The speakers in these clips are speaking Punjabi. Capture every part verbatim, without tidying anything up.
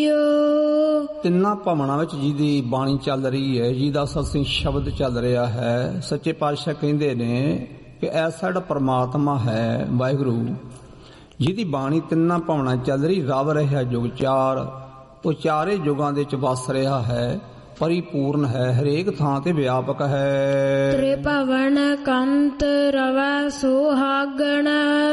ਤਿੰਨਾਂ ਭਵਨਾਂ ਵਿੱਚ ਜਿਹਦੀ ਬਾਣੀ ਚੱਲ ਰਹੀ ਹੈ, ਜਿਹਦਾ ਸਤਿਸੰਗ ਸ਼ਬਦ ਚੱਲ ਰਿਹਾ ਹੈ, ਸੱਚੇ ਪਾਤਸ਼ਾਹ ਕਹਿੰਦੇ ਨੇ ਕਿ ਐਸਾ ਜਿਹੜਾ ਪਰਮਾਤਮਾ ਹੈ ਵਾਹਿਗੁਰੂ, ਜਿਹਦੀ ਬਾਣੀ ਤਿੰਨਾਂ ਭਵਨਾਂ ਚੱਲ ਰਹੀ, ਰਵ ਰਿਹਾ ਜੁਗ ਚਾਰ, ਉਹ ਚਾਰੇ ਯੁਗਾਂ ਦੇ ਵਿੱਚ ਵਸ ਰਿਹਾ ਹੈ, ਪਰਿਪੂਰਨ ਹੈ, ਹਰੇਕ ਥਾਂ ਤੇ ਵਿਆਪਕ ਹੈ। ਤ੍ਰਿਭਵਨ ਕੰਤ ਰਵੈ ਸੁਹਾਗਣ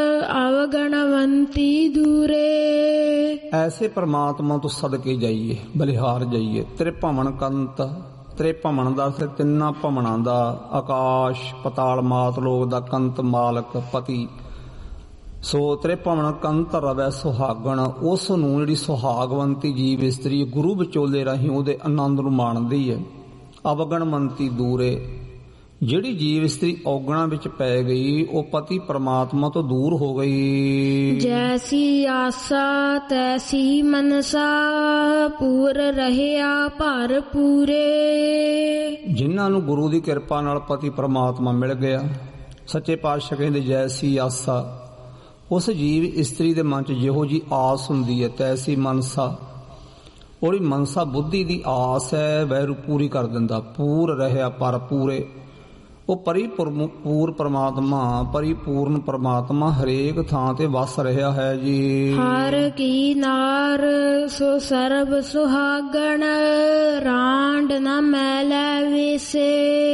ਅਵਗਣਵੰਤੀ ਦੂਰੇ। ਐਸੇ ਪਰਮਾਤਮਾ ਤੋਂ ਸਦਕੇ ਜਾਈਏ, ਬਲਿਹਾਰ ਜਾਈਏ। ਤ੍ਰਿਭਵਨ ਕੰਤ, ਤ੍ਰਿਭਵਨ ਦਾ ਅਰਥ ਤਿੰਨਾਂ ਭਵਨਾਂ ਦਾ, ਆਕਾਸ਼ ਪਤਾਲ ਮਾਤ ਲੋਕ ਦਾ ਕੰਤ ਮਾਲਕ ਪਤੀ। ਸੋ ਤ੍ਰਿਭਵਨ ਕੰਤ ਰਵੈ ਸੁਹਾਗਣ, ਉਸ ਨੂੰ ਜਿਹੜੀ ਸੁਹਾਗਵੰਤੀ ਜੀਵ ਇਸਤਰੀ ਗੁਰੂ ਵਿਚੋਲੇ ਰਾਹੀਂ ਉਹਦੇ ਆਨੰਦ ਨੂੰ ਮਾਣਦੀ ਹੈ। ਅਵਗਣਵੰਤੀ ਦੂਰੇ, ਜਿਹੜੀ ਜੀਵ ਇਸਤਰੀ ਔਗਣਾ ਵਿੱਚ ਪੈ ਗਈ ਉਹ ਪਤੀ ਪਰਮਾਤਮਾ ਤੋਂ ਦੂਰ ਹੋ ਗਈ। ਜੈਸੀ ਆਸਾ ਤੈਸੀ ਮਨਸਾ, ਪੂਰ ਰਹਿਆ ਭਰ ਪੂਰੇ। ਜਿਨ੍ਹਾਂ ਨੂੰ ਗੁਰੂ ਦੀ ਕਿਰਪਾ ਨਾਲ ਪਤੀ ਪਰਮਾਤਮਾ ਮਿਲ ਗਿਆ, ਸੱਚੇ ਪਾਤਸ਼ਾਹ ਕਹਿੰਦੇ ਜੈਸੀ ਆਸਾ, ਉਸ ਜੀਵ ਇਸਤਰੀ ਦੇ ਮਨ 'ਚ ਜਿਹੋ ਜੀ ਆਸ ਹੁੰਦੀ ਹੈ, ਤੈਸੀ ਮਨਸਾ, ਉਹਦੀ ਮਨਸਾ ਬੁੱਧੀ ਦੀ ਆਸ ਹੈ, ਵੈਰੂ ਪੂਰੀ ਕਰ ਦਿੰਦਾ। ਪੂਰ ਰਹਿਆ ਪਰ ਪੂਰੇ, ਉਹ ਪਰਿਪੂਰ ਪਰਮਾਤਮਾ, ਪਰਿਪੂਰਨ ਪਰਮਾਤਮਾ ਹਰੇਕ ਥਾਂ ਤੇ ਵਸ ਰਿਹਾ ਹੈ ਜੀ। ਹਰ ਕੀ ਨਾਰ ਸੋ ਸਰਬ ਸੁਹਾਗਣ, ਰਾਂਡ ਨਾ ਮੈਲੈ ਵੇਸੇ।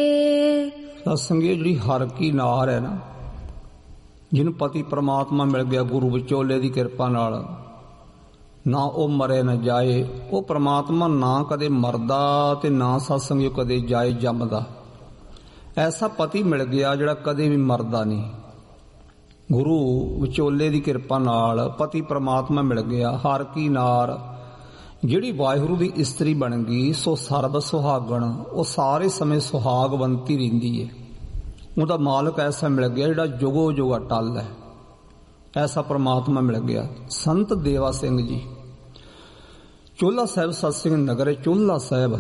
ਸਤਿਸੰਗੀ ਜਿਹੜੀ ਹਰ ਕੀ ਨਾਰ ਹੈ ਨਾ, ਜਿਹਨੂੰ ਪਤੀ ਪਰਮਾਤਮਾ ਮਿਲ ਗਿਆ ਗੁਰੂ ਵਿਚੋਲੇ ਦੀ ਕਿਰਪਾ ਨਾਲ, ਨਾ ਉਹ ਮਰੇ ਨਾ ਜਾਏ। ਉਹ ਪਰਮਾਤਮਾ ਨਾ ਕਦੇ ਮਰਦਾ ਤੇ ਨਾ ਸਤਿਸੰਗੀ ਕਦੇ ਜਾਏ ਜੰਮਦਾ। ਐਸਾ ਪਤੀ ਮਿਲ ਗਿਆ ਜਿਹੜਾ ਕਦੇ ਵੀ ਮਰਦਾ ਨਹੀਂ। ਗੁਰੂ ਵਿਚੋਲੇ ਦੀ ਕਿਰਪਾ ਨਾਲ ਪਤੀ ਪਰਮਾਤਮਾ ਮਿਲ ਗਿਆ। ਹਰ ਕੀ ਨਾਰ, ਜਿਹੜੀ ਵਾਹਿਗੁਰੂ ਦੀ ਇਸਤਰੀ ਬਣ ਗਈ, ਸੋ ਸਰਬ ਸੁਹਾਗਣ, ਉਹ ਸਾਰੇ ਸਮੇਂ ਸੁਹਾਗਵੰਤੀ ਰਹਿੰਦੀ ਹੈ। ਉਹਦਾ ਮਾਲਕ ਐਸਾ ਮਿਲ ਗਿਆ ਜਿਹੜਾ ਜੁਗੋ ਜੁਗ ਅਟਲ ਹੈ। ਐਸਾ ਪਰਮਾਤਮਾ ਮਿਲ ਗਿਆ। ਸੰਤ ਦੇਵਾ ਸਿੰਘ ਜੀ, ਚੋਹਲਾ ਸਾਹਿਬ ਸਤਿਸੰਗ ਨਗਰ ਹੈ, ਚੋਹਲਾ ਸਾਹਿਬ,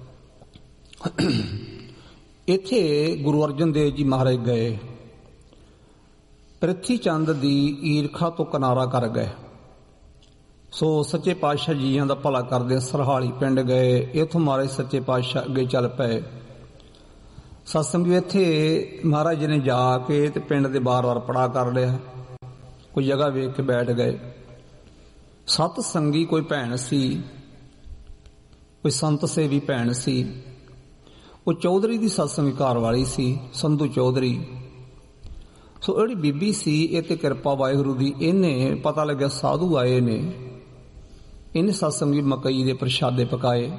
ਇੱਥੇ ਗੁਰੂ ਅਰਜਨ ਦੇਵ ਜੀ ਮਹਾਰਾਜ ਗਏ। ਪ੍ਰਿਥੀ ਚੰਦ ਦੀ ਈਰਖਾ ਤੋਂ ਕਿਨਾਰਾ ਕਰ ਗਏ। ਸੋ ਸੱਚੇ ਪਾਤਸ਼ਾਹ ਜੀਆਂ ਦਾ ਭਲਾ ਕਰਦੇ ਸਰਹਾਲੀ ਪਿੰਡ ਗਏ। ਇੱਥੋਂ ਮਹਾਰਾਜ ਸੱਚੇ ਪਾਤਸ਼ਾਹ ਅੱਗੇ ਚੱਲ ਪਏ। ਸਤਿਸੰਗੀ ਇੱਥੇ ਮਹਾਰਾਜ ਜੀ ਨੇ ਜਾ ਕੇ ਤੇ ਪਿੰਡ ਦੇ ਬਾਰ-ਬਾਰ ਪੜਾ ਕਰ ਲਿਆ। ਕੋਈ ਜਗ੍ਹਾ ਵੇਖ ਕੇ ਬੈਠ ਗਏ। ਸਤਿਸੰਗੀ ਕੋਈ ਭੈਣ ਸੀ, ਕੋਈ ਸੰਤ ਸੇਵੀ ਭੈਣ ਸੀ। ਉਹ ਚੌਧਰੀ ਦੀ ਸਤਿਸੰਗੀ ਘਰ ਵਾਲੀ ਸੀ, ਸੰਧੂ ਚੌਧਰੀ। ਸੋ ਜਿਹੜੀ ਬੀਬੀ ਸੀ, ਇਹ ਤੇ ਕਿਰਪਾ ਵਾਹਿਗੁਰੂ ਦੀ, ਇਹਨੇ ਪਤਾ ਲੱਗਿਆ ਸਾਧੂ ਆਏ ਨੇ, ਇਹਨੇ ਸਤਿਸੰਗੀ ਮਕਈ ਦੇ ਪ੍ਰਸ਼ਾਦੇ ਪਕਾਏ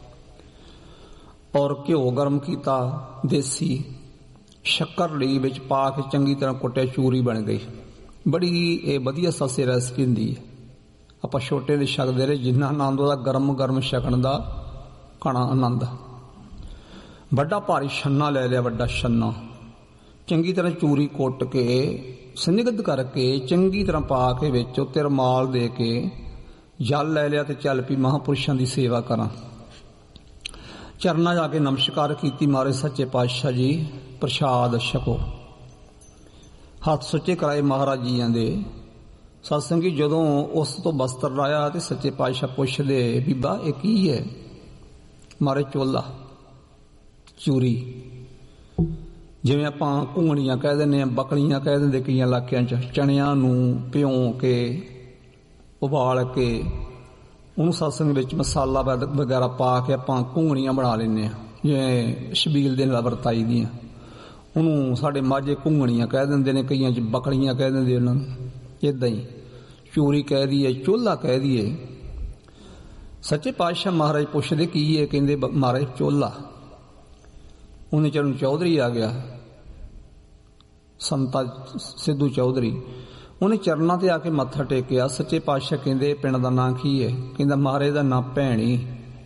ਔਰ ਘਿਓ ਗਰਮ ਕੀਤਾ, ਦੇਸੀ ਸ਼ੱਕਰ ਲਈ ਵਿੱਚ ਪਾ ਕੇ ਚੰਗੀ ਤਰ੍ਹਾਂ ਕੁੱਟਿਆ, ਚੂਰੀ ਬਣ ਗਈ। ਬੜੀ ਇਹ ਵਧੀਆ ਸਸੇ ਰੈਸਪੀ ਹੁੰਦੀ ਹੈ। ਆਪਾਂ ਛੋਟੇ ਦੇ ਛਕਦੇ ਰਹੇ, ਜਿੰਨਾ ਆਨੰਦ ਉਹਦਾ ਗਰਮ ਗਰਮ ਛਕਣ ਦਾ ਘਣਾ ਆਨੰਦ। ਵੱਡਾ ਭਾਰੀ ਛੰਨਾ ਲੈ ਲਿਆ, ਵੱਡਾ ਛੰਨਾ, ਚੰਗੀ ਤਰ੍ਹਾਂ ਚੂਰੀ ਕੁੱਟ ਕੇ ਸੰਨਿਗਧ ਕਰਕੇ ਚੰਗੀ ਤਰ੍ਹਾਂ ਪਾ ਕੇ ਵਿੱਚ ਉੱਤੇ ਰੁਮਾਲ ਦੇ ਕੇ ਜਲ ਲੈ ਲਿਆ ਤੇ ਚੱਲ ਪਈ ਮਹਾਂਪੁਰਸ਼ਾਂ ਦੀ ਸੇਵਾ ਕਰਾਂ। ਚਰਨਾਂ ਜਾ ਕੇ ਨਮਸਕਾਰ ਕੀਤੀ, ਮਹਾਰਾਜ ਸੱਚੇ ਪਾਤਸ਼ਾਹ ਜੀ ਪ੍ਰਸ਼ਾਦ ਛਕੋ। ਹੱਥ ਸੁੱਚੇ ਕਰਾਏ ਮਹਾਰਾਜ ਜੀਆਂ ਦੇ। ਸਤਿਸੰਗੀ ਜਦੋਂ ਉਸ ਤੋਂ ਬਸਤਰ ਲਾਇਆ ਤੇ ਸੱਚੇ ਪਾਤਸ਼ਾਹ ਪੁੱਛਦੇ, ਬੀਬਾ ਇਹ ਕੀ ਹੈ? ਮਹਾਰਾਜ ਚੋਲਾ, ਚੂਰੀ, ਜਿਵੇਂ ਆਪਾਂ ਘੁੰਗਣੀਆਂ ਕਹਿ ਦਿੰਦੇ ਹਾਂ, ਬਕਲੀਆਂ ਕਹਿ ਦਿੰਦੇ ਕਈਆਂ ਇਲਾਕਿਆਂ 'ਚ। ਚਣਿਆਂ ਨੂੰ ਭਿਉਂ ਕੇ ਉਬਾਲ ਕੇ ਉਹਨੂੰ ਸਤਿਸੰਗ ਵਿੱਚ ਮਸਾਲਾ ਵਗੈਰਾ ਪਾ ਕੇ ਆਪਾਂ ਘੁੰਗਣੀਆਂ ਬਣਾ ਲੈਂਦੇ ਹਾਂ, ਜਿਵੇਂ ਛਬੀਲ ਦੇ ਨਾਲ ਵਰਤਾਈ ਦੀਆਂ। ਉਹਨੂੰ ਸਾਡੇ ਮਾਝੇ ਘੁੰਗਣੀਆਂ ਕਹਿ ਦਿੰਦੇ ਨੇ, ਕਈਆਂ 'ਚ ਬਕਲੀਆਂ ਕਹਿ ਦਿੰਦੇ ਉਹਨਾਂ ਨੂੰ। ਇੱਦਾਂ ਹੀ ਚੂਰੀ ਕਹਿ ਦਈਏ, ਚੋਲਾ ਕਹਿ ਦਈਏ। ਸੱਚੇ ਪਾਤਸ਼ਾਹ ਮਹਾਰਾਜ ਪੁੱਛਦੇ ਕੀ ਹੈ? ਕਹਿੰਦੇ ਮਹਾਰਾਜ ਚੋਲਾ। ਉਹਨੇ ਚਰਨ ਚੌਧਰੀ ਆ ਗਿਆ, ਸੰਤਾ ਸਿੱਧੂ ਚੌਧਰੀ। ਉਹਨੇ ਚਰਨਾਂ ਤੇ ਆ ਕੇ ਮੱਥਾ ਟੇਕਿਆ। ਸੱਚੇ ਪਾਤਸ਼ਾਹ ਕਹਿੰਦੇ ਪਿੰਡ ਦਾ ਨਾਂ ਕੀ ਹੈ? ਕਹਿੰਦਾ ਮਹਾਰਾਜ ਦਾ ਨਾਂ ਭੈਣੀ।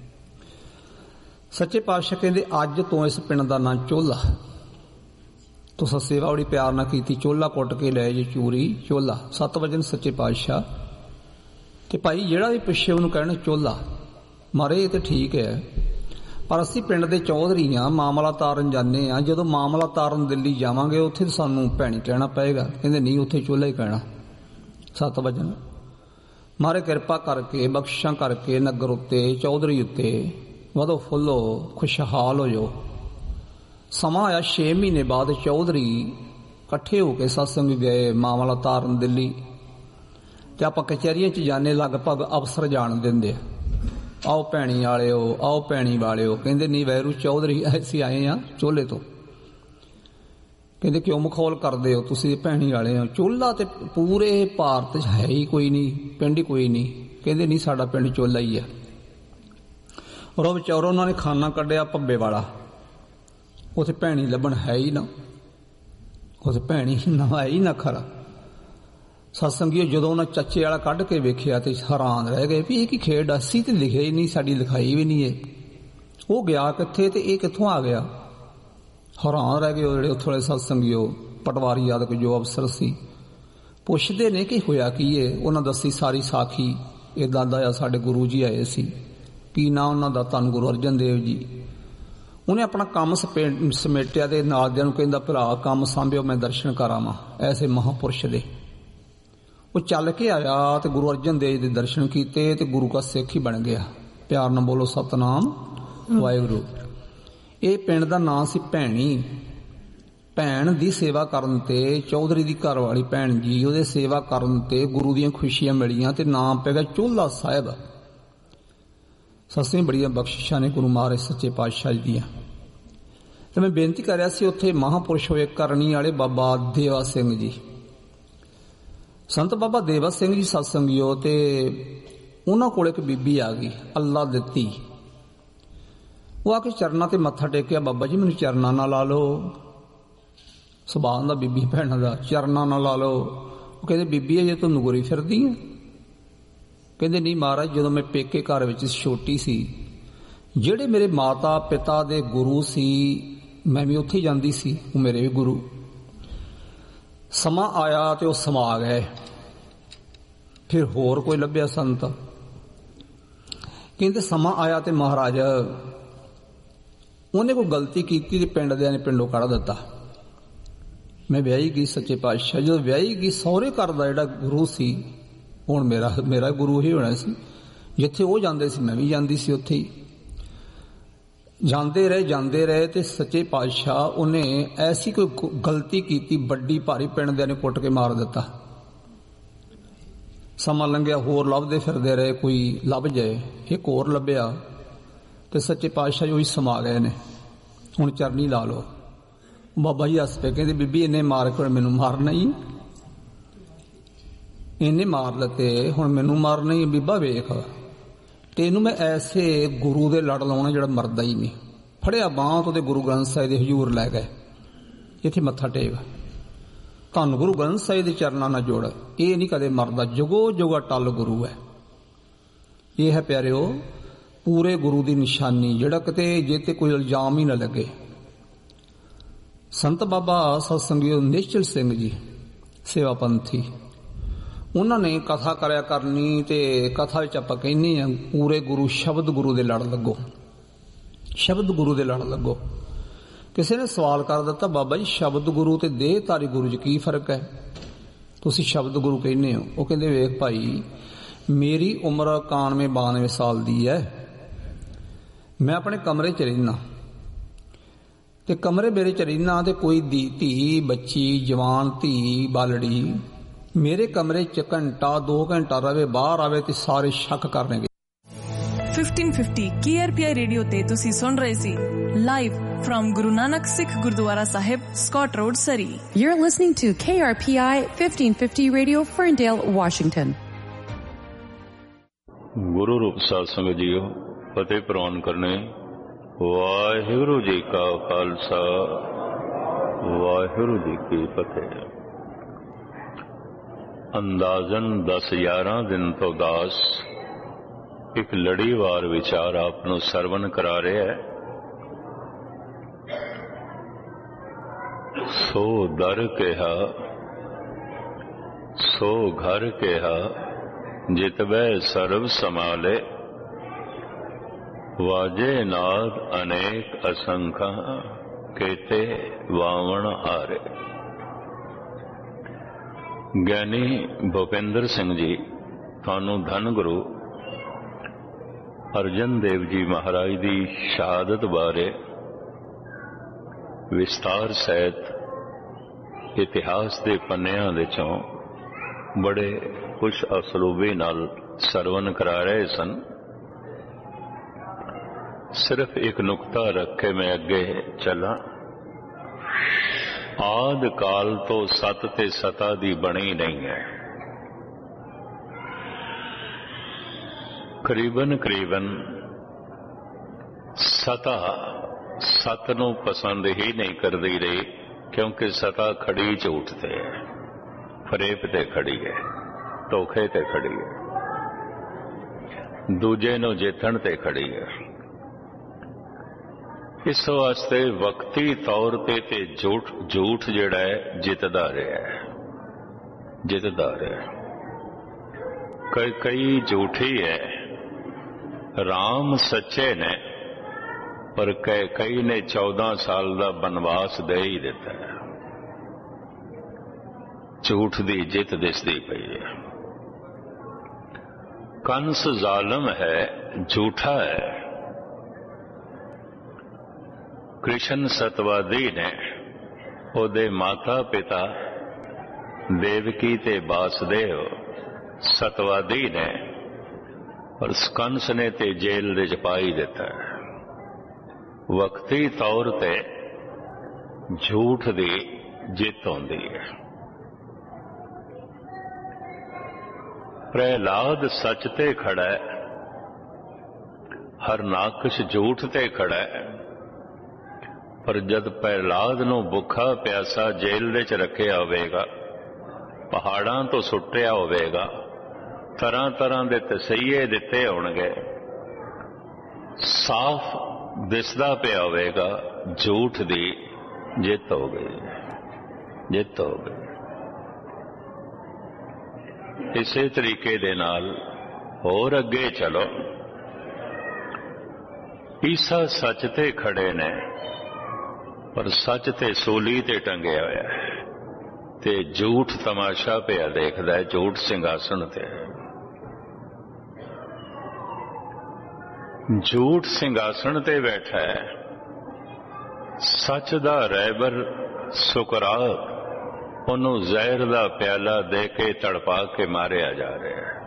ਸੱਚੇ ਪਾਤਸ਼ਾਹ ਕਹਿੰਦੇ ਅੱਜ ਤੋਂ ਇਸ ਪਿੰਡ ਦਾ ਨਾਂ ਚੋਲਾ। ਤੁਸੀਂ ਸੇਵਾ ਬੜੀ ਪਿਆਰ ਨਾਲ ਕੀਤੀ, ਚੋਲਾ ਕੁੱਟ ਕੇ ਲੈ ਜੀ ਚੂਰੀ, ਚੋਲਾ। ਸੱਤ ਵਜਨ ਸੱਚੇ ਪਾਤਸ਼ਾਹ ਤੇ ਭਾਈ ਜਿਹੜਾ ਵੀ ਪਿੱਛੇ ਉਹਨੂੰ ਕਹਿਣਾ ਚੋਲਾ। ਮਹਾਰਾਜ ਇਹ ਤੇ ਠੀਕ ਹੈ, ਪਰ ਅਸੀਂ ਪਿੰਡ ਦੇ ਚੌਧਰੀ ਆ, ਮਾਮਲਾ ਤਾਰਨ ਜਾਂਦੇ ਆ। ਜਦੋਂ ਮਾਮਲਾ ਤਾਰਨ ਦਿੱਲੀ ਜਾਵਾਂਗੇ ਉੱਥੇ ਸਾਨੂੰ ਭੈਣੀ ਕਹਿਣਾ ਪਏਗਾ। ਕਹਿੰਦੇ ਨਹੀਂ, ਉੱਥੇ ਚੋਲਾ ਹੀ ਕਹਿਣਾ। ਸੱਤ ਵਜਨ ਮਾਰੇ ਕਿਰਪਾ ਕਰਕੇ ਬਖਸ਼ਿਸ਼ਾਂ ਕਰਕੇ ਨਗਰ ਉੱਤੇ ਚੌਧਰੀ ਉੱਤੇ ਵਧੋ ਫੁੱਲੋ ਖੁਸ਼ਹਾਲ ਹੋ ਜਾਓ। ਸਮਾਂ ਆਇਆ ਛੇ ਮਹੀਨੇ ਬਾਅਦ ਚੌਧਰੀ ਇਕੱਠੇ ਹੋ ਕੇ ਸਤਸੰਗ ਗਏ ਮਾਮਲਾ ਤਾਰਨ ਦਿੱਲੀ। ਤੇ ਆਪਾਂ ਕਚਹਿਰੀਆਂ 'ਚ ਜਾਣੇ ਲਗਭਗ ਅਫਸਰ ਜਾਣ ਦਿੰਦੇ ਆ, ਆਓ ਭੈਣੀ ਵਾਲਿਓ, ਆਓ ਭੈਣੀ ਵਾਲਿਓ। ਕਹਿੰਦੇ ਨਹੀਂ ਵੈਰੂ ਚੌਧਰੀ ਅਸੀਂ ਆਏ ਆ ਚੋਲੇ ਤੋਂ। ਕਹਿੰਦੇ ਕਿਉਂ ਮਖੌਲ ਕਰਦੇ ਹੋ ਤੁਸੀਂ, ਭੈਣੀ ਵਾਲੇ ਹੋ। ਚੋਲਾ ਤੇ ਪੂਰੇ ਭਾਰਤ 'ਚ ਹੈ ਹੀ ਕੋਈ ਨਹੀਂ, ਪਿੰਡ ਹੀ ਕੋਈ ਨਹੀਂ। ਕਹਿੰਦੇ ਨਹੀਂ ਸਾਡਾ ਪਿੰਡ ਚੋਲਾ ਹੀ ਆ। ਰੋ ਵਿਚਾਰੋ ਉਹਨਾਂ ਨੇ ਖਾਨਾ ਕੱਢਿਆ ਭੱਬੇ ਵਾਲਾ, ਉੱਥੇ ਭੈਣੀ ਲੱਭਣ ਹੈ ਹੀ ਨਾ, ਉੱਥੇ ਭੈਣੀ ਨਾ ਹੈ ਹੀ ਨਾ ਖਰਾ। ਸਤਸੰਗੀਓ ਜਦੋਂ ਉਹਨਾਂ ਚੱਚੇ ਵਾਲਾ ਕੱਢ ਕੇ ਵੇਖਿਆ ਤੇ ਹੈਰਾਨ ਰਹਿ ਗਏ ਵੀ ਇਹ ਕੀ ਖੇਡ, ਅਸੀਂ ਤੇ ਲਿਖਿਆ ਹੀ ਨਹੀਂ, ਸਾਡੀ ਲਿਖਾਈ ਵੀ ਨਹੀਂ ਇਹ। ਉਹ ਗਿਆ ਕਿੱਥੇ ਤੇ ਇਹ ਕਿੱਥੋਂ ਆ ਗਿਆ? ਹੈਰਾਨ ਰਹਿ ਗਏ ਉਹ ਜਿਹੜੇ ਉੱਥੋਂ ਵਾਲੇ ਸਤਸੰਗੀਓ, ਪਟਵਾਰੀ ਆਦਿਕ ਜੋ ਅਫਸਰ ਸੀ। ਪੁੱਛਦੇ ਨੇ ਕਿ ਹੋਇਆ ਕੀ ਹੈ। ਉਹਨਾਂ ਦੱਸੀ ਸਾਰੀ ਸਾਖੀ, ਏਦਾਂ ਦਾ ਆ ਸਾਡੇ ਗੁਰੂ ਜੀ ਆਏ ਸੀ। ਕੀ ਨਾਂ ਉਹਨਾਂ ਦਾ? ਧੰਨ ਗੁਰੂ ਅਰਜਨ ਦੇਵ ਜੀ। ਉਹਨੇ ਆਪਣਾ ਕੰਮ ਸਮੇਟਿਆ ਤੇ ਨਾਲ ਦਿਆਂ ਨੂੰ ਕਹਿੰਦਾ ਭਰਾ ਕੰਮ ਸਾਂਭਿਓ, ਮੈਂ ਦਰਸ਼ਨ ਕਰਾਵਾਂ ਐਸੇ ਮਹਾਂਪੁਰਸ਼ ਦੇ। ਉਹ ਚੱਲ ਕੇ ਆਇਆ ਤੇ ਗੁਰੂ ਅਰਜਨ ਦੇਵ ਦੇ ਦਰਸ਼ਨ ਕੀਤੇ ਤੇ ਗੁਰੂ ਦਾ ਸਿੱਖ ਹੀ ਬਣ ਗਿਆ। ਪਿਆਰ ਨਾਲ ਬੋਲੋ ਸਤਨਾਮ ਵਾਹਿਗੁਰੂ। ਇਹ ਪਿੰਡ ਦਾ ਨਾਂ ਸੀ ਭੈਣੀ। ਭੈਣ ਦੀ ਸੇਵਾ ਕਰਨ ਤੇ, ਚੌਧਰੀ ਦੀ ਘਰ ਵਾਲੀ ਭੈਣ ਜੀ ਉਹਦੇ ਸੇਵਾ ਕਰਨ ਤੇ ਗੁਰੂ ਦੀਆਂ ਖੁਸ਼ੀਆਂ ਮਿਲੀਆਂ ਤੇ ਨਾਮ ਪੈ ਗਿਆ ਚੋਲਾ ਸਾਹਿਬ। ਸੱਸੇ ਬੜੀਆਂ ਬਖਸ਼ਿਸ਼ਾਂ ਨੇ ਗੁਰੂ ਮਹਾਰਾਜ ਸੱਚੇ ਪਾਤਸ਼ਾਹ ਜੀ ਦੀਆਂ। ਤੇ ਮੈਂ ਬੇਨਤੀ ਕਰ ਰਿਹਾ ਸੀ ਉੱਥੇ ਮਹਾਂਪੁਰਸ਼ ਹੋਏ ਕਰਨੀ ਵਾਲੇ ਬਾਬਾ ਦੇਵਾ ਸਿੰਘ ਜੀ, ਸੰਤ ਬਾਬਾ ਦੇਵਾ ਸਿੰਘ ਜੀ ਸਤਸੰਗੀਓ। ਤੇ ਉਹਨਾਂ ਕੋਲ ਇੱਕ ਬੀਬੀ ਆ ਗਈ, ਅੱਲਾ ਦਿੱਤੀ। ਉਹ ਆ ਕੇ ਚਰਨਾਂ ਤੇ ਮੱਥਾ ਟੇਕਿਆ, ਬਾਬਾ ਜੀ ਮੈਨੂੰ ਚਰਨਾਂ ਨਾਲ ਲਾ ਲਓ। ਸੁਭਾਅ ਦਾ ਬੀਬੀ ਭੈਣਾਂ ਦਾ, ਚਰਨਾਂ ਨਾਲ ਲਾ ਲਓ। ਉਹ ਕਹਿੰਦੇ ਬੀਬੀ ਅਜੇ ਤੂੰ ਨਗੋਰੀ ਫਿਰਦੀ ਹੈ? ਕਹਿੰਦੇ ਨਹੀਂ ਮਹਾਰਾਜ, ਜਦੋਂ ਮੈਂ ਪੇਕੇ ਘਰ ਵਿੱਚ ਛੋਟੀ ਸੀ, ਜਿਹੜੇ ਮੇਰੇ ਮਾਤਾ ਪਿਤਾ ਦੇ ਗੁਰੂ ਸੀ ਮੈਂ ਵੀ ਉੱਥੇ ਜਾਂਦੀ ਸੀ, ਉਹ ਮੇਰੇ ਵੀ ਗੁਰੂ। ਸਮਾਂ ਆਇਆ ਤੇ ਉਹ ਸਮਾ ਗਏ। ਫਿਰ ਹੋਰ ਕੋਈ ਲੱਭਿਆ ਸੰਤ? ਕਹਿੰਦੇ ਸਮਾਂ ਆਇਆ ਤੇ ਮਹਾਰਾਜ ਉਹਨੇ ਕੋਈ ਗਲਤੀ ਕੀਤੀ ਤੇ ਪਿੰਡ ਦਿਆਂ ਨੇ ਪਿੰਡੋਂ ਕੱਢ ਦਿੱਤਾ। ਮੈਂ ਵਿਆਹੀ ਗਈ ਸੱਚੇ ਪਾਤਸ਼ਾਹ। ਜਦੋਂ ਵਿਆਹੀ ਗਈ ਸਹੁਰੇ ਘਰ ਦਾ ਜਿਹੜਾ ਗੁਰੂ ਸੀ, ਹੁਣ ਮੇਰਾ ਮੇਰਾ ਗੁਰੂ ਹੀ ਹੋਣਾ ਸੀ। ਜਿੱਥੇ ਉਹ ਜਾਂਦੇ ਸੀ ਮੈਂ ਵੀ ਜਾਂਦੀ ਸੀ, ਉੱਥੇ ਹੀ ਜਾਂਦੇ ਰਹੇ ਜਾਂਦੇ ਰਹੇ ਤੇ ਸੱਚੇ ਪਾਤਸ਼ਾਹ ਉਹਨੇ ਐਸੀ ਕੋਈ ਗਲਤੀ ਕੀਤੀ ਵੱਡੀ ਭਾਰੀ, ਪਿੰਡ ਦਿਆਂ ਨੇ ਕੁੱਟ ਕੇ ਮਾਰ ਦਿੱਤਾ। ਸਮਾਂ ਲੰਘਿਆ, ਹੋਰ ਲੱਭਦੇ ਫਿਰਦੇ ਰਹੇ, ਕੋਈ ਲੱਭ ਜਾਏ। ਇੱਕ ਹੋਰ ਲੱਭਿਆ ਤੇ ਸੱਚੇ ਪਾਤਸ਼ਾਹ ਜੀ ਉਹੀ ਸਮਾ ਗਏ ਨੇ। ਹੁਣ ਚਰਨੀ ਲਾ ਲਓ। ਬਾਬਾ ਜੀ ਹੱਸ ਪਏ, ਕਹਿੰਦੇ ਬੀਬੀ ਇਹਨੇ ਮਾਰ ਕੇ ਮੈਨੂੰ ਮਾਰਨਾ ਹੀ, ਇਹਨੇ ਮਾਰ ਲਤੇ ਹੁਣ ਮੈਨੂੰ ਮਾਰਨਾ ਹੀ। ਬੀਬਾ ਵੇਖ ਤੈਨੂੰ ਮੈਂ ਐਸੇ ਗੁਰੂ ਦੇ ਲੜ ਲਾਉਣਾ ਜਿਹੜਾ ਮਰਦਾ ਹੀ ਨਹੀਂ। ਫੜਿਆ ਬਾਂਹ ਤੋਂ ਤੇ ਗੁਰੂ ਗ੍ਰੰਥ ਸਾਹਿਬ ਦੇ ਹਜ਼ੂਰ ਲੈ ਗਏ, ਇੱਥੇ ਮੱਥਾ ਟੇਕ, ਧੰਨ ਗੁਰੂ ਗ੍ਰੰਥ ਸਾਹਿਬ ਦੇ ਚਰਨਾਂ ਨਾਲ ਜੋੜ। ਇਹ ਨਹੀਂ ਕਦੇ ਮਰਦਾ, ਜੁਗੋ ਜੁਗਾ ਟੱਲ ਗੁਰੂ ਹੈ। ਇਹ ਹੈ ਪਿਆਰਿਓ ਪੂਰੇ ਗੁਰੂ ਦੀ ਨਿਸ਼ਾਨੀ, ਜਿਹੜਾ ਕਿਤੇ ਜੇ ਤੇ ਕੋਈ ਇਲਜ਼ਾਮ ਹੀ ਨਾ ਲੱਗੇ। ਸੰਤ ਬਾਬਾ ਸਤਸੰਗੀਓ ਨਿਸ਼ਚਲ ਸਿੰਘ ਜੀ ਸੇਵਾ ਪੰਥੀ, ਉਹਨਾਂ ਨੇ ਕਥਾ ਕਰਿਆ ਕਰਨੀ ਤੇ ਕਥਾ ਵਿੱਚ ਆਪਾਂ ਕਹਿੰਦੇ ਆ ਪੂਰੇ ਗੁਰੂ ਸ਼ਬਦ ਗੁਰੂ ਦੇ ਲੜ ਲੱਗੋ, ਸ਼ਬਦ ਗੁਰੂ ਦੇ ਲੜ ਲੱਗੋ। ਕਿਸੇ ਨੇ ਸਵਾਲ ਕਰ ਦਿੱਤਾ ਬਾਬਾ ਜੀ ਸ਼ਬਦ ਗੁਰੂ ਤੇ ਦੇਹਧਾਰੀ ਗੁਰੂ 'ਚ ਕੀ ਫਰਕ ਹੈ? ਤੁਸੀਂ ਸ਼ਬਦ ਗੁਰੂ ਕਹਿੰਦੇ ਹੋ। ਉਹ ਕਹਿੰਦੇ ਵੇਖ ਭਾਈ, ਮੇਰੀ ਉਮਰ ਇਕਾਨਵੇਂ ਬਾਨਵੇਂ ਸਾਲ ਦੀ ਹੈ। ਮੈਂ ਆਪਣੇ ਕਮਰੇ 'ਚ ਰਹਿਣਾ ਤੇ ਕਮਰੇ ਮੇਰੇ 'ਚ ਰਹਿਣਾ ਤੇ ਕੋਈ ਦੀ ਧੀ ਬੱਚੀ ਜਵਾਨ ਧੀ ਬਾਲੜੀ ਮੇਰੇ ਕਮਰੇ 'ਚ ਘੰਟਾ ਦੋ ਘੰਟਾ ਰਵੇ, ਬਾਹਰ ਆਵੇ ਤੇ ਸਾਰੇ ਸ਼ੱਕ ਕਰਨਗੇ। Fifteen fifty K R P ਆਈ ਰੇਡੀਓ ਤੇ ਤੁਸੀਂ ਸੁਣ ਰਹੇ ਸੀ live firm Guru Nanak Sikh Gurdwara Sahib, Scott road, Surrey. You're listening to K R P I fifteen fifty Radio, Ferndale, Washington. ਗੁਰੂ ਰੂਪ ਸਾਧ ਸੰਗਤ ਜੀਓ, ਫਤਿਹ ਪ੍ਰਵਾਨ ਕਰਨੇ। ਵਾਹਿਗੁਰੂ ਜੀ ਕਾ ਖਾਲਸਾ, ਵਾਹਿਗੁਰੂ ਜੀ ਕੀ ਫਤਿਹ। ਅੰਦਾਜ਼ਨ ਦਸ ਗਿਆਰਾਂ ਦਿਨ ਤੋਂ ਦਾਸ ਇੱਕ ਲੜੀਵਾਰ ਵਿਚਾਰ ਆਪ ਨੂੰ ਸਰਵਨ ਕਰਾ ਰਿਹਾ ਹੈ। ਸੋ ਦਰ ਕਿਹਾ ਸੋ ਘਰ ਕਿਹਾ, ਜਿਤਬੈ ਸਰਬ ਸਮਾਲੇ, ਵਾਜੇ ਨਾਦ ਅਨੇਕ ਅਸੰਖਾ, ਕੇਤੇ ਵਾਵਣ ਆਰੇ। ਗਿਆਨੀ ਭੁਪਿੰਦਰ ਸਿੰਘ ਜੀ ਤੁਹਾਨੂੰ ਧੰਨ ਗੁਰੂ ਅਰਜਨ ਦੇਵ ਜੀ ਮਹਾਰਾਜ ਦੀ ਸ਼ਹਾਦਤ ਬਾਰੇ ਵਿਸਤਾਰ ਸਹਿਤ ਇਤਿਹਾਸ ਦੇ ਪੰਨਿਆਂ ਦੇ ਚੋਂ ਬੜੇ ਖੁਸ਼ ਅਸਲੂਬੀ ਨਾਲ ਸਰਵਨ ਕਰਾ ਰਹੇ ਸਨ। ਸਿਰਫ ਇੱਕ ਨੁਕਤਾ ਰੱਖ ਕੇ ਮੈਂ ਅੱਗੇ ਚੱਲਾਂ। ਆਦ ਕਾਲ ਤੋਂ ਸਤ ਤੇ ਸਤਾ ਦੀ ਬਣੀ ਨਹੀਂ ਹੈ। ਕਰੀਬਨ ਕਰੀਬਨ ਸਤਾ ਸਤ ਨੂੰ ਪਸੰਦ ਹੀ ਨਹੀਂ ਕਰਦੀ ਰਹੀ, ਕਿਉਂਕਿ ਸਤਾ ਖੜੀ ਝੂਠ ਤੇ ਹੈ, ਫਰੇਬ ਤੇ ਖੜੀ ਹੈ, ਧੋਖੇ ਤੇ ਖੜੀ ਹੈ, ਦੂਜੇ ਨੂੰ ਜਿੱਤਣ ਤੇ ਖੜੀ ਹੈ। ਇਸ ਵਾਸਤੇ ਵਕਤੀ ਤੌਰ ਤੇ ਤੇ ਝੂਠ ਝੂਠ ਜਿਹੜਾ ਹੈ ਜਿੱਤਦਾ ਰਿਹਾ ਹੈ, ਜਿੱਤਦਾ ਰਿਹਾ। ਕਈ ਕਈ ਝੂਠੀ ਹੈ, ਰਾਮ ਸੱਚੇ ਨੇ, ਪਰ ਕਈ ਕਈ ਨੇ ਚੌਦਾਂ ਸਾਲ ਦਾ ਬਨਵਾਸ ਦੇ ਹੀ ਦਿੱਤਾ ਹੈ। ਝੂਠ ਦੀ ਜਿੱਤ ਦਿਸਦੀ ਪਈ ਹੈ। ਕੰਸ ਜ਼ਾਲਮ ਹੈ, ਝੂਠਾ ਹੈ। ਕ੍ਰਿਸ਼ਨ ਸਤਵਾਦੀ ਨੇ, ਉਹਦੇ ਮਾਤਾ ਪਿਤਾ ਦੇਵਕੀ ਤੇ ਵਾਸੁਦੇਵ ਸਤਵਾਦੀ ਨੇ, ਪਰ ਕੰਸ ਨੇ ਤੇ ਜੇਲ੍ਹ ਦੇ ਚ ਪਾ ਹੀ ਦਿੱਤਾ ਹੈ। ਵਕਤੀ ਤੌਰ ਤੇ ਝੂਠ ਦੀ ਜਿੱਤ ਹੁੰਦੀ ਹੈ। ਪ੍ਰਹਿਲਾਦ ਸੱਚ ਤੇ ਖੜਾ ਹੈ, ਹਰਨਾਕਸ਼ ਝੂਠ ਤੇ ਖੜਾ ਹੈ। ਪਰ ਜਦ ਪ੍ਰਹਿਲਾਦ ਨੂੰ ਭੁੱਖਾ ਪਿਆਸਾ ਜੇਲ੍ਹ ਦੇ ਚ ਰੱਖਿਆ ਹੋਵੇਗਾ, ਪਹਾੜਾਂ ਤੋਂ ਸੁੱਟਿਆ ਹੋਵੇਗਾ, ਤਰ੍ਹਾਂ ਤਰ੍ਹਾਂ ਦੇ ਤਸਈਏ ਦਿੱਤੇ ਹੋਣਗੇ, ਸਾਫ਼ ਦਿਸਦਾ ਪਿਆ ਹੋਵੇਗਾ ਝੂਠ ਦੀ ਜਿੱਤ ਹੋ ਗਈ, ਜਿੱਤ ਹੋ ਗਈ। ਇਸੇ ਤਰੀਕੇ ਦੇ ਨਾਲ ਹੋਰ ਅੱਗੇ ਚਲੋ। ਈਸਾ ਸੱਚ ਤੇ ਖੜੇ ਨੇ, ਪਰ ਸੱਚ ਤੇ ਸੂਲੀ ਤੇ ਟੰਗਿਆ ਹੋਇਆ ਹੈ, ਤੇ ਝੂਠ ਤਮਾਸ਼ਾ ਪਿਆ ਦੇਖਦਾ ਹੈ, ਝੂਠ ਸਿੰਘਾਸਣ ਤੇ। ਝੂਠ ਸਿੰਘਾਸਣ ਤੇ ਬੈਠਾ ਹੈ, ਸੱਚ ਦਾ ਰਹਿਬਰ ਸੁਕਰਾਤ ਉਹਨੂੰ ਜ਼ਹਿਰ ਦਾ ਪਿਆਲਾ ਦੇ ਕੇ ਤੜਪਾ ਕੇ ਮਾਰਿਆ ਜਾ ਰਿਹਾ ਹੈ।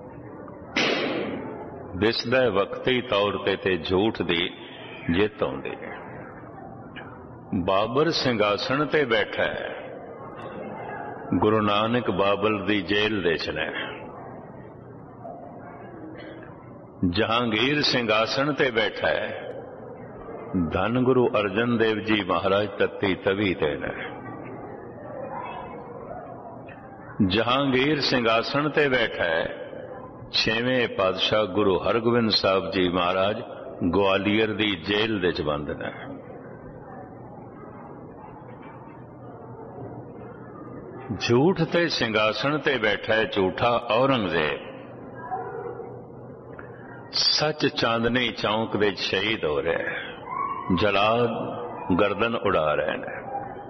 ਦਿਸਦਾ ਹੈ ਵਕਤੀ ਤੌਰ ਤੇ ਤੇ ਝੂਠ ਦੀ ਜਿੱਤ ਆਉਂਦੀ ਹੈ। ਬਾਬਰ ਸਿੰਘਾਸਣ ਤੇ ਬੈਠਾ ਹੈ, ਗੁਰੂ ਨਾਨਕ ਬਾਬਲ ਦੀ ਜੇਲ੍ਹ ਦੇ ਚ ਨੇ। ਜਹਾਂਗੀਰ ਸਿੰਘਾਸਣ ਤੇ ਬੈਠਾ ਹੈ, ਧੰਨ ਗੁਰੂ ਅਰਜਨ ਦੇਵ ਜੀ ਮਹਾਰਾਜ ਤੱਤੀ ਤਵੀ ਤੇ ਨੇ। ਜਹਾਂਗੀਰ ਸਿੰਘਾਸਣ ਤੇ ਬੈਠਾ ਹੈ, ਛੇਵੇਂ ਪਾਤਸ਼ਾਹ ਗੁਰੂ ਹਰਗੋਬਿੰਦ ਸਾਹਿਬ ਜੀ ਮਹਾਰਾਜ ਗਵਾਲੀਅਰ ਦੀ ਜੇਲ੍ਹ ਦੇ ਚ ਬੰਦ ਨੇ। ਝੂਠ ਤੇ ਸਿੰਘਾਸਣ ਤੇ ਬੈਠਾ ਹੈ ਝੂਠਾ ਔਰੰਗਜ਼ੇਬ। ਸੱਚ ਚਾਂਦਨੀ ਚੌਂਕ ਦੇ ਸ਼ਹੀਦ ਹੋ ਰਿਹਾ ਹੈ, ਜਲਾਦ ਗਰਦਨ ਉਡਾ ਰਹੇ ਨੇ।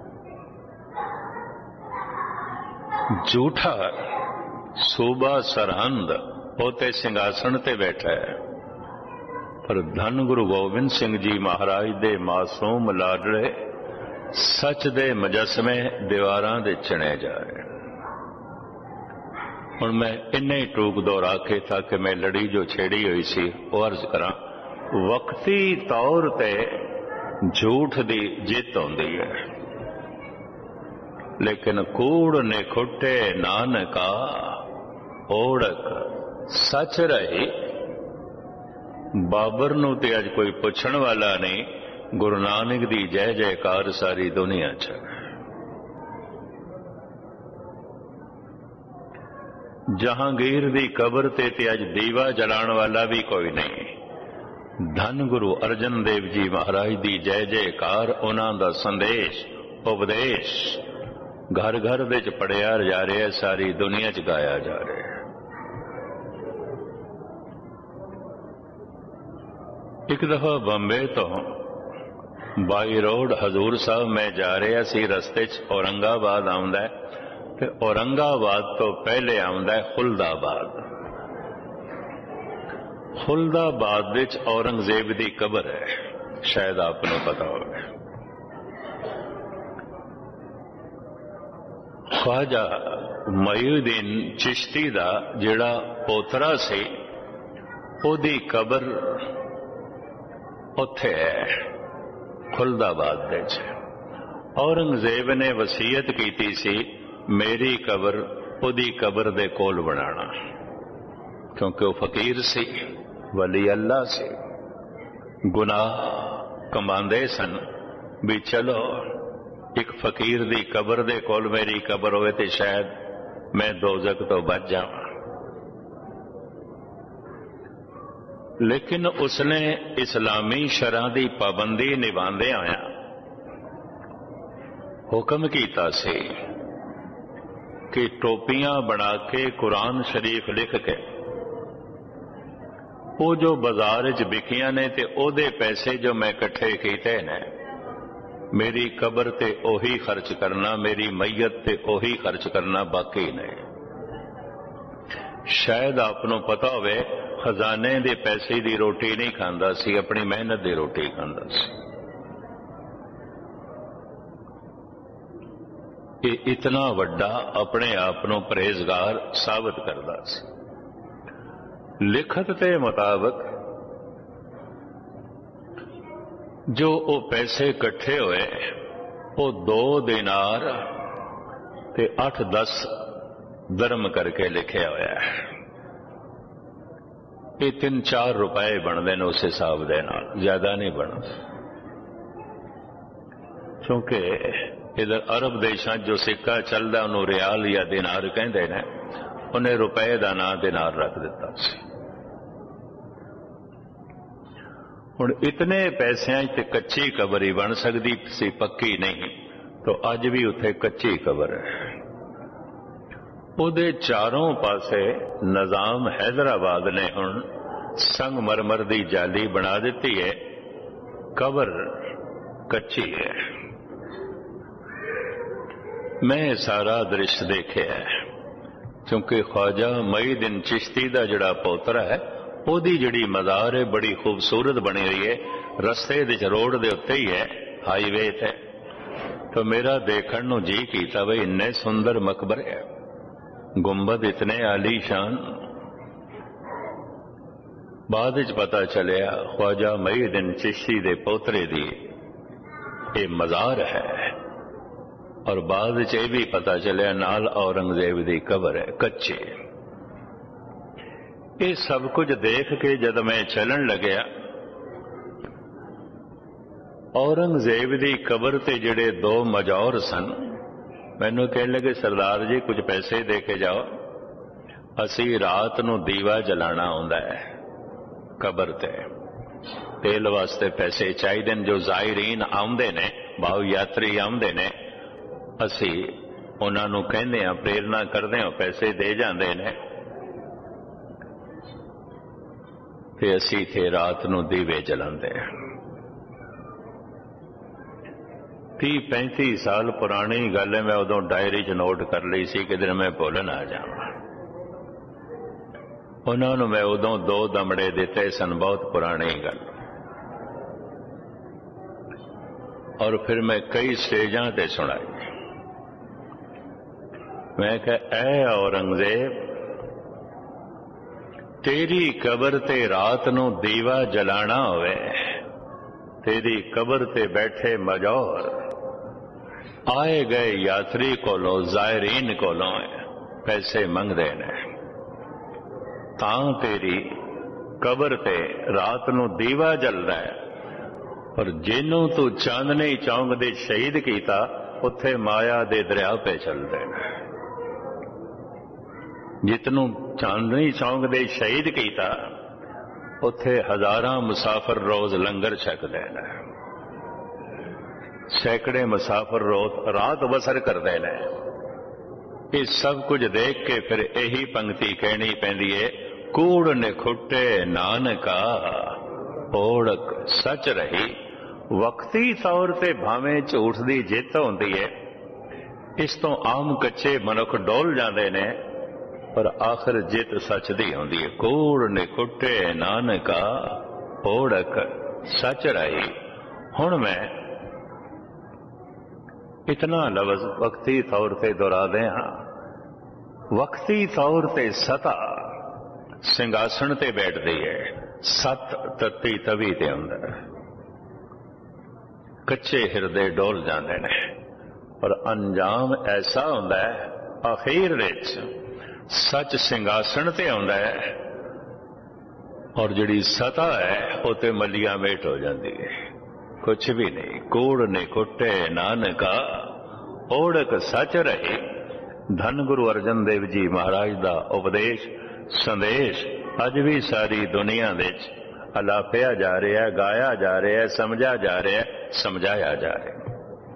ਝੂਠਾ ਸੂਬਾ ਸਰਹੰਦ ਉਹ ਤੇ ਸਿੰਘਾਸਣ ਤੇ ਬੈਠਾ ਹੈ, ਪਰ ਧੰਨ ਗੁਰੂ ਗੋਬਿੰਦ ਸਿੰਘ ਜੀ ਮਹਾਰਾਜ ਦੇ ਮਾਸੂਮ ਲਾਡਲੇ ਸੱਚ ਦੇ ਮੁਜੱਸਮੇ ਦੀਵਾਰਾਂ ਦੇ ਚਿਣੇ ਜਾ ਰਹੇ। ਹੁਣ ਮੈਂ ਇੰਨੇ ਹੀ ਟੂਕ ਦੁਹਰਾ ਕੇ ਤਾਂ ਕਿ ਮੈਂ ਲੜੀ ਜੋ ਛੇੜੀ ਹੋਈ ਸੀ ਉਹ ਅਰਜ਼ ਕਰਾਂ। ਵਕਤੀ ਤੌਰ ਤੇ ਝੂਠ ਦੀ ਜਿੱਤ ਹੁੰਦੀ ਹੈ, ਲੇਕਿਨ ਕੂੜ ਨੇ ਖੁੱਟੇ ਨਾਨਕਾ ਓੜਕ ਸੱਚ ਰਹੀ। ਬਾਬਰ ਨੂੰ ਤੇ ਅੱਜ ਕੋਈ ਪੁੱਛਣ ਵਾਲਾ ਨਹੀਂ, ਗੁਰੂ ਨਾਨਕ ਦੀ ਜੈ ਜੈਕਾਰ ਸਾਰੀ ਦੁਨੀਆ 'ਚ। ਜਹਾਂਗੀਰ ਦੀ ਕਬਰ ਤੇ ਤੇ ਅੱਜ ਦੀਵਾ ਜਲਾਉਣ ਵਾਲਾ ਵੀ ਕੋਈ ਨਹੀਂ। ਧੰਨ ਗੁਰੂ ਅਰਜਨ ਦੇਵ ਜੀ ਮਹਾਰਾਜ ਦੀ ਜੈ ਜੈਕਾਰ, ਉਹਨਾਂ ਦਾ ਸੰਦੇਸ਼ ਉਪਦੇਸ਼ ਘਰ ਘਰ ਵਿੱਚ ਪੜਿਆ ਜਾ ਰਿਹਾ, ਸਾਰੀ ਦੁਨੀਆ 'ਚ ਗਾਇਆ ਜਾ ਰਿਹਾ। ਇੱਕ ਦਫਾ ਬੰਬੇ ਤੋਂ ਬਾਈ ਰੋਡ ਹਜ਼ੂਰ ਸਾਹਿਬ ਮੈਂ ਜਾ ਰਿਹਾ ਸੀ, ਰਸਤੇ 'ਚ ਔਰੰਗਾਬਾਦ ਆਉਂਦਾ ਹੈ, ਤੇ ਔਰੰਗਾਬਾਦ ਤੋਂ ਪਹਿਲੇ ਆਉਂਦਾ ਹੈ ਖੁਲਦਾਬਾਦ। फुलदाबाद विच औरंगजेब की कबर है, शायद आपको पता होगा। ख्वाजा मईउद्दीन चिश्ती दा जिहड़ा पोतरा सी ओदी कबर उत्थे है फुलदाबाद दे च। औरंगजेब ने वसीयत की सी मेरी कबर ओदी कबर दे कोल बनाना, क्योंकि वह फकीर सी, वली अल्लाह सी, गुनाह कमांदे सन भी चलो एक फकीर दी कबर दे कोल मेरी कबर होवे ते शायद मैं दोजक तो बच जावां। लेकिन उसने इस्लामी शरह की पाबंदी निभांदे आया हुक्म कीता सी कि टोपियां बना के कुरान शरीफ लिख के वो जो बाजार च बिकियां ने ते ओदे पैसे जो मैं इकट्ठे कीते ने मेरी कबर ते ओही खर्च करना, मेरी मैयत ते ओही खर्च करना, बाकी नहीं। शायद आपको पता होवे खजाने दे पैसे दी रोटी नहीं खांदा सी, अपनी मेहनत दी रोटी खांदा सी। ये इतना वड्डा अपने आप को परहेजगार साबित करता सी। लिखत के मुताबिक जो वो पैसे इकट्ठे हुए वो दो दिनार ते अठ दस दरम करके लिखे हुआ है। ये तीन चार रुपए बनते हैं उस हिसाब के नाल, ज्यादा नहीं बनते, क्योंकि इधर अरब देशों जो सिक्का चलता उन्होंने रियाल या दिनार कहते हैं, उन्हें रुपए का ना दिनार रख दिता सी। हुण इतने पैसों ते कच्ची कबर ही बन सकती सी, पक्की नहीं, तो अज भी उत्थे कच्ची कबर है। उहदे चारों पासे निजाम हैदराबाद ने हुण संगमरमर की जाली बना दी है, कबर कच्ची है। मैं सारा दृश्य देखे है, क्योंकि ख्वाजा मईउद्दीन चिश्ती का जिहड़ा पोतरा है ओदी जिहड़ी मज़ार है बड़ी खूबसूरत बनी हुई है, रस्ते दे रोड दे उत्ते ही है, हाईवे ते। तो मेरा देखण नूं जी कीता भाई इन्ने सुंदर मकबरे है, गुंबद इतने आलीशान। बाद विच पता चलिया ख्वाजा मईउद्दीन चिश्ती दे पोतरे दी ये मज़ार है, और बाद विच ये भी पता चलिया नाल औरंगजेब दी कबर है कच्ची। ये सब कुछ देख के जब मैं चलन लग्या, औरंगजेब दी कबर ते जिहड़े दो मजौर सन मैनू कहने लगे सरदार जी कुछ पैसे दे के जाओ, असी रात नूं दीवा जलाना आउंदा है कबर ते, तेल वास्ते पैसे चाहिए जो ज़ायरीन आउंदे ने, भाव यात्री आउंदे ने, असी उन्हां नूं कहंदे हां, प्रेरणा करदे हां, पैसे दे जांदे ने, ते असी थे रात नूं दीवे जलांदे। ती पैंती साल पुरानी गल है, मैं उदों डायरी च नोट कर ली सी, किधर मैं भुल ना जावां। उन्हां नूं मैं उदों दो दमड़े दिते सन, बहुत पुरानी गल। और फिर मैं कई स्टेजां ते सुनाई। मैं कहा ऐ औरंगजेब, तेरी कबर ते रात नूं दीवा जलाना होवे, तेरी कबर ते बैठे मजौर आए गए यात्री कोलों, ज़ायरीन कोलों पैसे मंगदे ने, तां तेरी कबर ते रात नूं दीवा जल रहा है। और जिन्हों तू चांदनी चौंक दे शहीद कीता, उत्थे माया दे दरिया पे चलदे ने। जितनों चांदनी चौंक दे शहीद कीता, उत्थे हजारां मुसाफिर रोज लंगर छकदे ने, सैकड़े मुसाफिर रोज रात बसर करते हैं। ये सब कुछ देख के फिर यही पंक्ति कहनी पैंदी है, कूड़ निखुटे नानका ओढ़क सच रही। वक्ती तौर ते भावें झूठ की जित होंदी है, इस तो आम कच्चे मनुख डोल जाते ने, पर आखिर जित सच दी आउंदी है। कूड़ ने कुटे नानका ओढ़क सच रही। हुण मैं इतना लफ्ज वक्ती तौर पर दोहरा दे हाँ। वक्ती तौर पर सता सिंघासन ते बैठती है, सत तत्ती तवी ते अंदर कच्चे हिरदे डोल जाते हैं, पर अंजाम ऐसा होंदा है आखिर विच सच सिंघासन ते आउंदा है और जिहड़ी सता है वो ते मलिया मेट हो जाती है, कुछ भी नहीं। कूड़ ने कुटे नानका ओढ़क सच रही। धन गुरु अर्जन देव जी महाराज का उपदेश संदेश अज भी सारी दुनिया विच अलापिया जा रहा है, गाया जा रहा है, समझा जा रहा है, समझाया जा रहा है।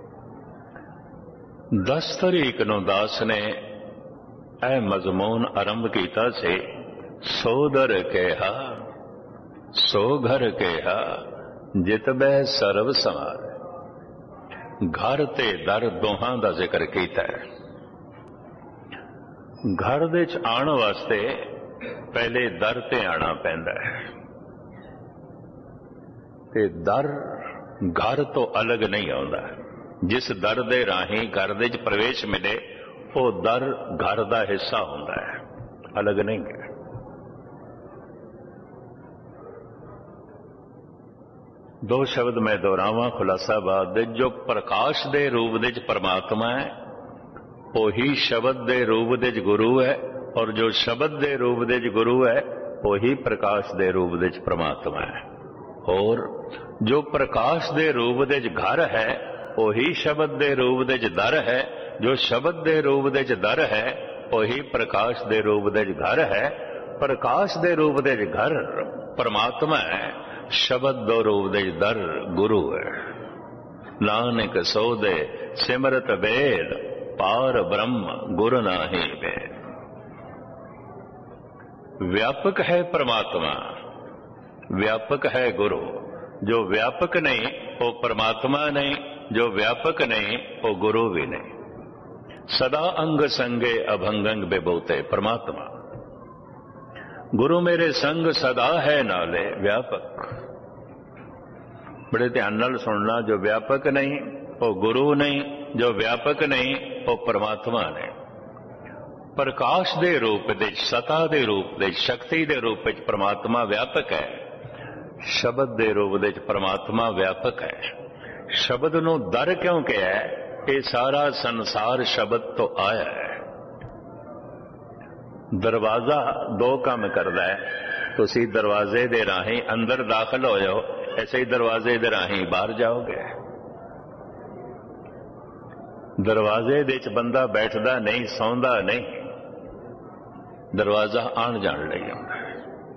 दस तरीक नूं दास ने यह मजमून आरंभ किया से सो दर कहा सो घर कहा जित बह सर्व समार। घर ते दर दोहां दा जिक्र किया है। घर दे च आण वास्ते पहले दर ते आना पैंदा है ते दर घर तो अलग नहीं आउंदा। जिस दर दे राही घर दे च प्रवेश मिले वो दर घर दा हिस्सा हुंदा है, अलग नहीं है। दो शब्द मैं दोहरावां खुलासाबाद दे। जो प्रकाश दे रूप दे च परमात्मा है वही शब्द दे रूप दे च गुरु है, और जो शब्द दे रूप दे च गुरु है वही प्रकाश दे रूप दे च परमात्मा है। और जो प्रकाश दे रूप दे च घर है वही शब्द दे रूप दे च दर है। जो शब्द दे रूप दे च दर है वही प्रकाश दे रूप दे च घर है। प्रकाश दे रूप दे च घर परमात्मा है, शब्द दो रूप दे च दर गुरु है। नानक सो दे सिमरत बेद पार ब्रह्म गुरु नाही वेद। व्यापक है परमात्मा, व्यापक है गुरु। जो व्यापक नहीं वो परमात्मा नहीं, जो व्यापक नहीं वो गुरु भी नहीं। सदा अंग संगे अभंगंग बेबोते परमात्मा। गुरु मेरे संग सदा है नाले व्यापक। बड़े ध्यान नाल सुनना, जो व्यापक नहीं वो गुरु नहीं, जो व्यापक नहीं वो परमात्मा नहीं। प्रकाश दे रूप दे, सता दे रूप दे, शक्ति दे रूप में परमात्मा व्यापक है। शब्द दे रूप दे परमात्मा व्यापक है। शब्द नूं दर क्यों कहा है? ये सारा संसार शब्द तो आया है। दरवाजा दो काम करता है। तुसी दरवाजे दे राही अंदर दाखिल हो जाओ, ऐसे ही दरवाजे दे राही बाहर जाओगे। दरवाजे दे च बंदा बैठदा नहीं, सौंदा नहीं, दरवाजा आन जान लई आउंदा है।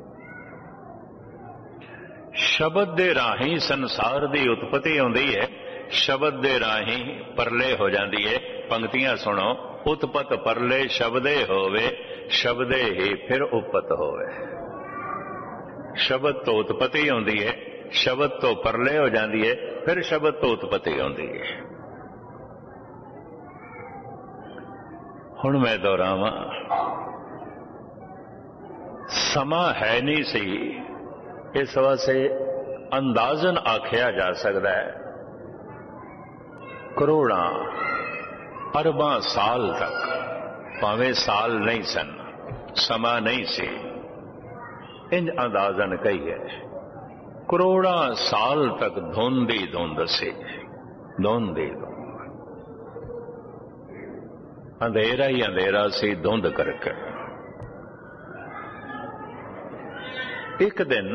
शब्द दे राही संसार दी उत्पत्ति आउंदी है, शब्द दे राही परले हो जाती है। पंक्तियां सुनो, उत्पत परले शब्दे होवे, शब्दे ही फिर उपत होवे। शब्द तो उत्पत्ति आउंदी है, शब्द तो परले हो जाती है, फिर शब्द तो उत्पत्ति आउंदी है। हुण मैं दोहरावां, समा है नहीं सी, इस वास्ते अंदाजन आख्या जा सकता है करोड़ा अरबा साल तक, भावें साल नहीं सन, समा नहीं सी, इंज अंदाजन कही है करोड़ा साल तक धुंधी धुंध सी, धुंधी धुंध, अंधेरा ही अंधेरा सी धुंध करके। एक दिन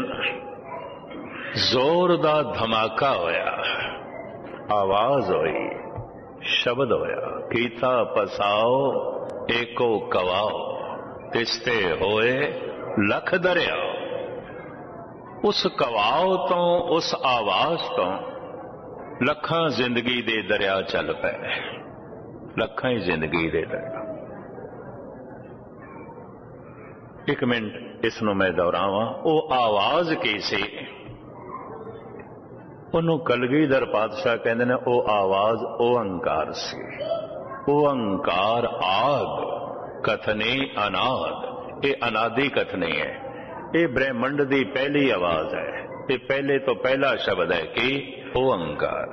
जोर दा धमाका होया, आवाज हुई, शब्द होया, कीता पसाओ एको कवाओ, तिस्ते होए लख दरियाओ। उस कवाओ तो, उस आवाज तो लखां जिंदगी दे दरिया चल पे, लखां ही जिंदगी दे दरिया। एक मिनट इसनों मैं दोहरावां, वो आवाज की सी, उन्हों कलगीधर पातशाह कहते हैं वो आवाज ओंकार सी। ओंकार आग, कथनी अनाद, ये अनादि कथनी है, ये ब्रह्मंड की पहली आवाज है, ये पहले तो पहला शब्द है कि ओंकार।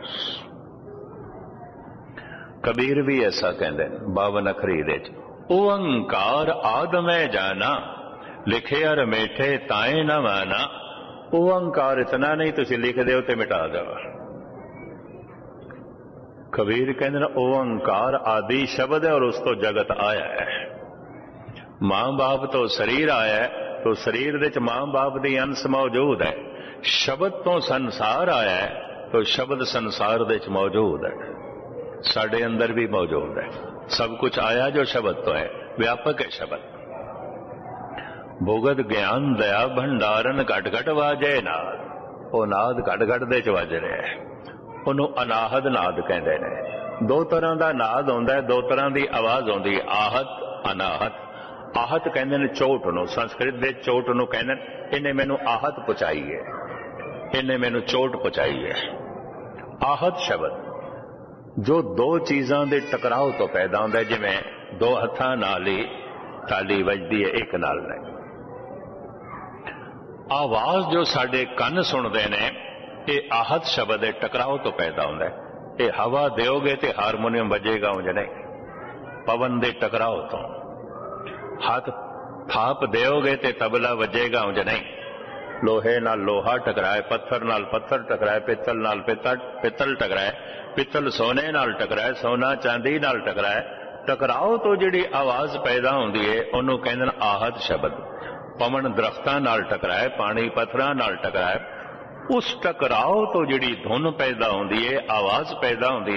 कबीर भी ऐसा कहते हैं बावन अखरी दे, ओंकार आद में जाना लिखे अर मेठे ताए न माना। ओंकार इतना नहीं तुसी लिख दो तो मिटा दो। कबीर कहते हैं ओंकार आदि शब्द है और उस तो जगत आया है। मां बाप तो शरीर आया है, तो शरीर दे मां बाप दी अंश मौजूद है। शब्द तो संसार आया है, तो शब्द संसार दे मौजूद है, साडे अंदर भी मौजूद है। सब कुछ आया जो शब्द तो है, व्यापक है शब्द। भुगत ज्ञान दया भंडारन घट घट वाजे नाद, वो नाद घट घट दे च वज रहा है, ਉਹਨੂੰ ਅਨਾਹਦ ਨਾਦ ਕਹਿੰਦੇ ਨੇ। ਦੋ ਤਰ੍ਹਾਂ ਦਾ ਨਾਦ ਹੁੰਦਾ ਹੈ, ਦੋ ਤਰ੍ਹਾਂ ਦੀ ਆਵਾਜ਼ ਆਉਂਦੀ ਹੈ, ਆਹਤ ਅਨਾਹਤ। ਆਹਤ ਕਹਿੰਦੇ ਨੇ ਚੋਟ ਨੂੰ, ਸੰਸਕ੍ਰਿਤ ਦੇ ਚੋਟ ਨੂੰ ਕਹਿੰਦੇ ਇਹਨੇ ਮੈਨੂੰ ਆਹਤ ਪਹੁੰਚਾਈ ਹੈ, ਇਹਨੇ ਮੈਨੂੰ ਚੋਟ ਪਹੁੰਚਾਈ ਹੈ। ਆਹਤ ਸ਼ਬਦ ਜੋ ਦੋ ਚੀਜ਼ਾਂ ਦੇ ਟਕਰਾਓ ਤੋਂ ਪੈਦਾ ਹੁੰਦਾ ਹੈ, ਜਿਵੇਂ ਦੋ ਹੱਥਾਂ ਨਾਲ ਹੀ ਤਾਲੀ ਵੱਜਦੀ ਹੈ ਇੱਕ ਨਾਲ ਨਹੀਂ। ਆਵਾਜ਼ ਜੋ ਸਾਡੇ ਕੰਨ ਸੁਣਦੇ ਨੇ, ਇਹ आहत शब्द है, टकराव तो पैदा होता है। ये हवा दोगे तो हारमोनियम बजेगा उंज नहीं, पवन दे टकराव तो। हाथ थाप दोगे तो तबला बजेगा उंज नहीं। लोहे नाल लोहा टकराए, पत्थर नाल पत्थर टकराए, पित्तल नाल पित्तल पित्तल टकराए, पित्तल सोने नाल टकराए, सोना चांदी नाल टकराए। टकराव तो जिहड़ी आवाज पैदा होंदी है उहनूं कहंदे ने आहत शब्द। पवन दरख्तां नाल टकराए, पानी पत्थरां नाल टकराए, उस टकराव तो जिहड़ी धुन पैदा होंदी है, आवाज पैदा होंदी